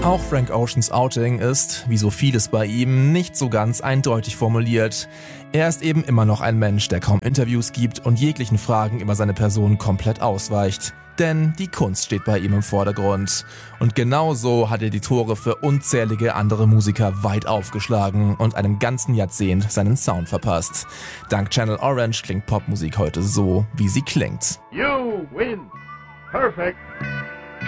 Auch Frank Oceans Outing ist, wie so vieles bei ihm, nicht so ganz eindeutig formuliert. Er ist eben immer noch ein Mensch, der kaum Interviews gibt und jeglichen Fragen über seine Person komplett ausweicht. Denn die Kunst steht bei ihm im Vordergrund. Und genauso hat er die Tore für unzählige andere Musiker weit aufgeschlagen und einem ganzen Jahrzehnt seinen Sound verpasst. Dank Channel Orange klingt Popmusik heute so, wie sie klingt. You win. Perfect.